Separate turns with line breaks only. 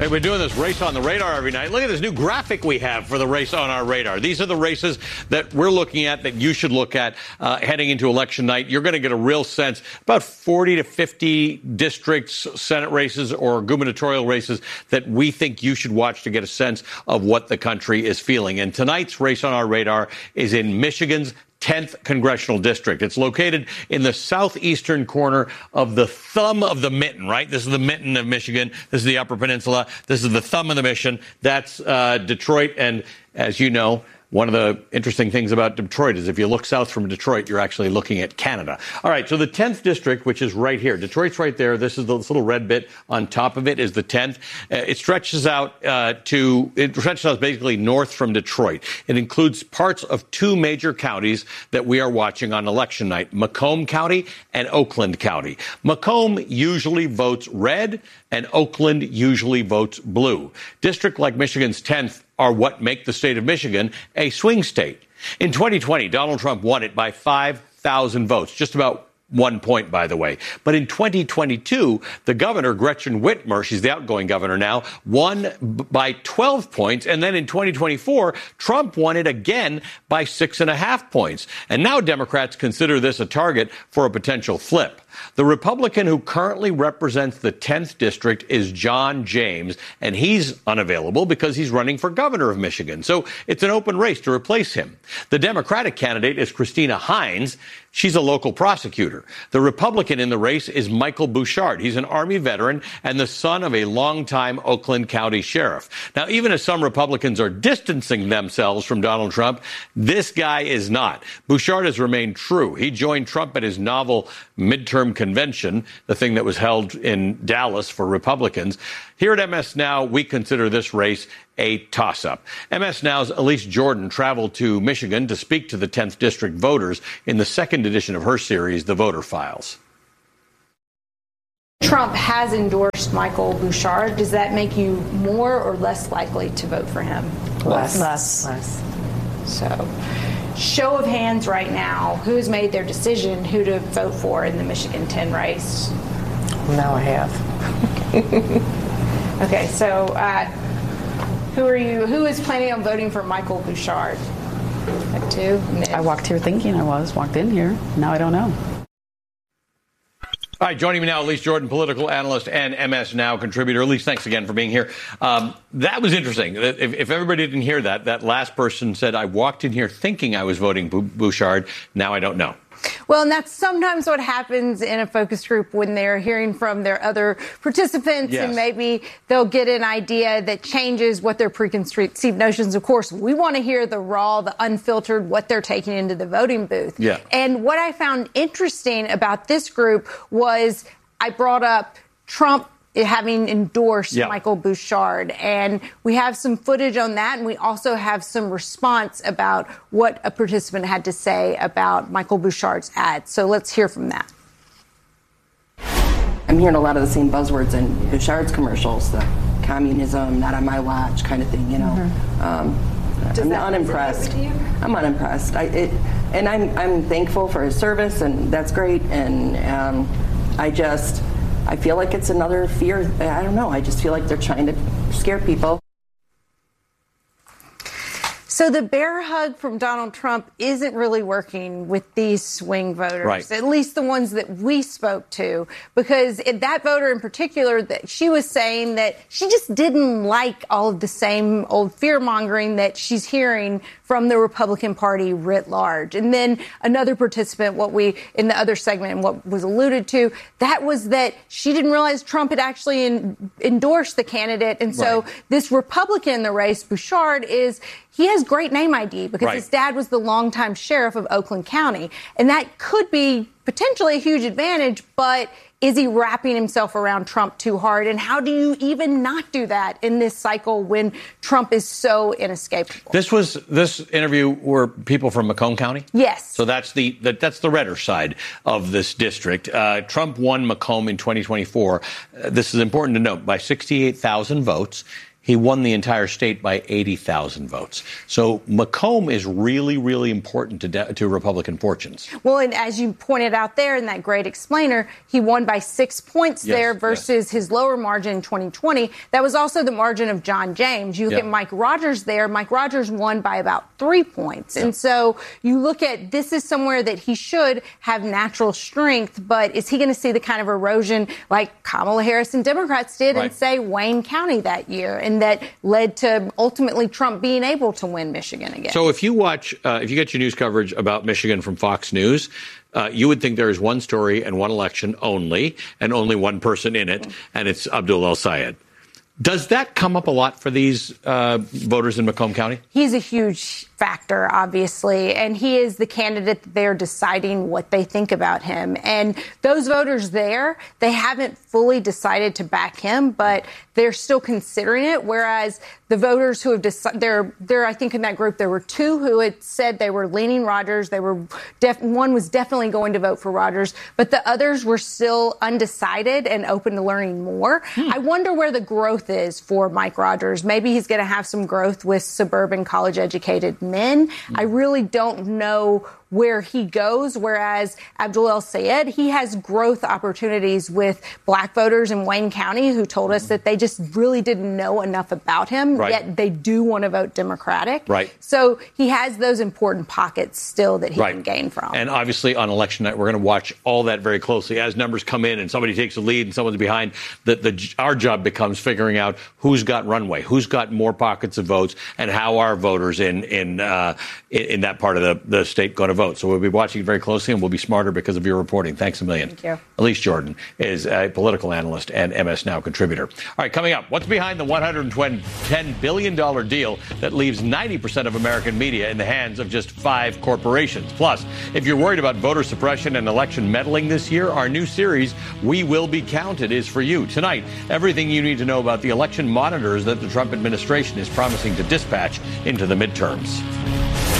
Hey, we're doing this race on the radar every night. Look at this new graphic we have for the race on our radar. These are the races that we're looking at, that you should look at heading into election night. You're going to get a real sense, about 40 to 50 districts, Senate races, or gubernatorial races that we think you should watch to get a sense of what the country is feeling. And tonight's race on our radar is in Michigan's 10th congressional district. It's located in the southeastern corner of the thumb of the mitten, right? This is the mitten of Michigan. This is the Upper Peninsula. This is the thumb of the mission. That's Detroit. And as you know, one of the interesting things about Detroit is if you look south from Detroit, you're actually looking at Canada. All right, so the 10th district, which is right here. Detroit's right there. This is this little red bit on top of it is the 10th. It stretches out basically north from Detroit. It includes parts of two major counties that we are watching on election night, Macomb County and Oakland County. Macomb usually votes red, and Oakland usually votes blue. District like Michigan's 10th are what make the state of Michigan a swing state. In 2020, Donald Trump won it by 5,000 votes, just about 1 point, by the way. But in 2022, the governor, Gretchen Whitmer, she's the outgoing governor now, won by 12 points. And then in 2024, Trump won it again by 6.5 points. And now Democrats consider this a target for a potential flip. The Republican who currently represents the 10th district is John James, and he's unavailable because he's running for governor of Michigan. So it's an open race to replace him. The Democratic candidate is Christina Hines. She's a local prosecutor. The Republican in the race is Michael Bouchard. He's an Army veteran and the son of a longtime Oakland County sheriff. Now, even as some Republicans are distancing themselves from Donald Trump, this guy is not. Bouchard has remained true. He joined Trump at his novel midterm convention, the thing that was held in Dallas for Republicans. Here at MS Now, we consider this race a toss-up. MS Now's Elise Jordan traveled to Michigan to speak to the 10th District voters in the second edition of her series, The Voter Files.
Trump has endorsed Michael Bouchard. Does that make you more or less likely to vote for him?
Less.
So, show of hands right now, who has made their decision who to vote for in the Michigan 10 race?
Now I have.
Okay, so who is planning on voting for Michael Bouchard? Like two?
I walked here thinking walked in here. Now I don't know.
All right, joining me now, Elise Jordan, political analyst and MS Now contributor. Elise, thanks again for being here. That was interesting. If everybody didn't hear that last person said, I walked in here thinking I was voting Bouchard. Now I don't know.
Well, and that's sometimes what happens in a focus group when they're hearing from their other participants,
yes.
And maybe they'll get an idea that changes what their preconceived notions. Of course, we want to hear the raw, the unfiltered, what they're taking into the voting booth.
Yeah.
And what I found interesting about this group was I brought up Trump having endorsed Michael Bouchard. And we have some footage on that. And we also have some response about what a participant had to say about Michael Bouchard's ad. So let's hear from that.
I'm hearing a lot of the same buzzwords in Bouchard's commercials, the communism, not on my watch kind of thing, you know. I'm unimpressed. I'm unimpressed. I'm thankful for his service, and that's great. And I feel like it's another fear. I don't know. I just feel like they're trying to scare people.
So the bear hug from Donald Trump isn't really working with these swing voters,
right.
At least the ones that we spoke to, because that voter in particular, that she was saying that she just didn't like all of the same old fear mongering that she's hearing from the Republican Party writ large. And then another participant, in the other segment, and what was alluded to, that was that she didn't realize Trump had actually endorsed the candidate. And so this Republican in the race, Bouchard, he has great name ID because his dad was the longtime sheriff of Oakland County. And that could be potentially a huge advantage, but is he wrapping himself around Trump too hard? And how do you even not do that in this cycle when Trump is so inescapable?
This interview were people from Macomb County?
Yes.
So that's the redder side of this district. Trump won Macomb in 2024. This is important to note, by 68,000 votes. He won the entire state by 80,000 votes. So Macomb is really, really important to Republican fortunes.
Well, and as you pointed out there in that great explainer, he won by 6 points there versus his lower margin in 2020. That was also the margin of John James. You look at Mike Rogers there. Mike Rogers won by about 3 points. And so you look at this is somewhere that he should have natural strength, but is he going to see the kind of erosion like Kamala Harris and Democrats did in, say, Wayne County that year? And that led to ultimately Trump being able to win Michigan again.
So if you watch, if you get your news coverage about Michigan from Fox News, you would think there is one story and one election only, and only one person in it, and it's Abdul El-Sayed. Does that come up a lot for these voters in Macomb County?
He's a huge factor, obviously, and he is the candidate that they're deciding what they think about him. And those voters there, they haven't fully decided to back him, but they're still considering it, whereas the voters who have decided, I think in that group there were two who had said they were leaning Rogers. They were one was definitely going to vote for Rogers, but the others were still undecided and open to learning more. I wonder where the growth is for Mike Rogers. Maybe he's going to have some growth with suburban college-educated men. I really don't know where he goes, whereas Abdul El-Sayed, he has growth opportunities with black voters in Wayne County who told us that they just really didn't know enough about him, yet they do want to vote Democratic. So he has those important pockets still that he can gain from.
And obviously on election night, we're going to watch all that very closely. As numbers come in and somebody takes the lead and someone's behind, our job becomes figuring out who's got runway, who's got more pockets of votes, and how are voters in that part of the state going to vote. So we'll be watching very closely, and we'll be smarter because of your reporting. Thanks a million.
Thank you.
Elise Jordan is a political analyst and MS Now contributor. All right, coming up, what's behind the $110 billion deal that leaves 90% of American media in the hands of just 5 corporations? Plus, if you're worried about voter suppression and election meddling this year, our new series, We Will Be Counted, is for you. Tonight, everything you need to know about the election monitors that the Trump administration is promising to dispatch into the midterms.